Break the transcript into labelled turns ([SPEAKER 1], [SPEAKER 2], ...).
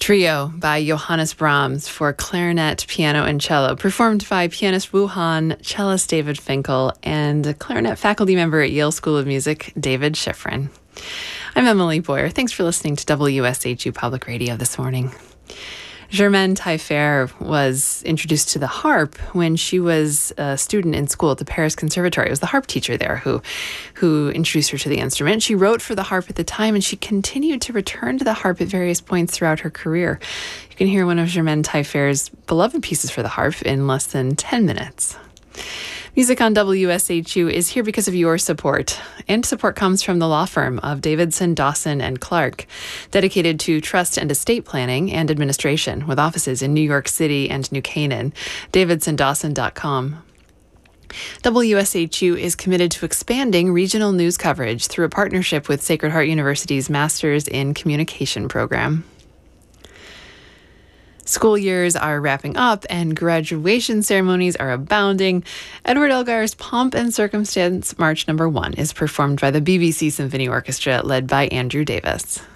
[SPEAKER 1] Trio by Johannes Brahms for clarinet, piano, and cello, performed by pianist Wu Han, cellist David Finkel, and clarinet faculty member at Yale School of Music, David Schifrin. I'm Emily Boyer. Thanks for listening to WSHU Public Radio this morning. Germaine Taillefer was introduced to the harp when she was a student in school at the Paris Conservatory. It was the harp teacher there who introduced her to the instrument. She wrote for the harp at the time, and she continued to return to the harp at various points throughout her career. You can hear one of Germaine Taillefer's beloved pieces for the harp in less than 10 minutes. Music on WSHU is here because of your support. And support comes from the law firm of Davidson, Dawson, and Clark, dedicated to trust and estate planning and administration, with offices in New York City and New Canaan. DavidsonDawson.com. WSHU is committed to expanding regional news coverage through a partnership with Sacred Heart University's Masters in Communication program. School years are wrapping up and graduation ceremonies are abounding. Edward Elgar's Pomp and Circumstance March No. 1 is performed by the BBC Symphony Orchestra, led by Andrew Davis.